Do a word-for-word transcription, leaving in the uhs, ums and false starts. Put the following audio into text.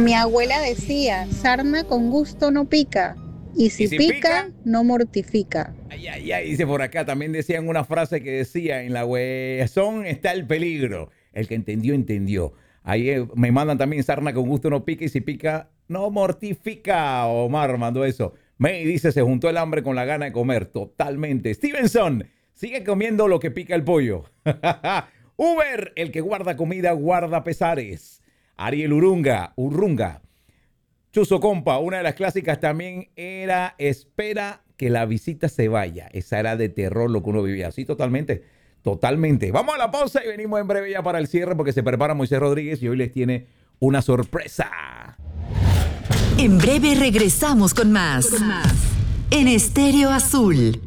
Mi abuela decía, sarna con gusto no pica, y si, ¿Y si pica, pica? no mortifica. Ay, ay, ay, dice por acá, también decían una frase que decía, en la huesón está el peligro. El que entendió, entendió. Ahí eh, me mandan también sarna con gusto no pica y si pica, no mortifica. Omar mandó eso. May dice, se juntó el hambre con la gana de comer. Totalmente. Stevenson, sigue comiendo lo que pica el pollo. Uber, el que guarda comida, guarda pesares. Ariel Urunga, Urrunga. Chuzo compa, una de las clásicas también era espera que la visita se vaya. Esa era de terror lo que uno vivía. Sí, totalmente, totalmente. Vamos a la pausa y venimos en breve ya para el cierre porque se prepara Moisés Rodríguez y hoy les tiene una sorpresa. En breve regresamos con más. Con más. En Estéreo Azul.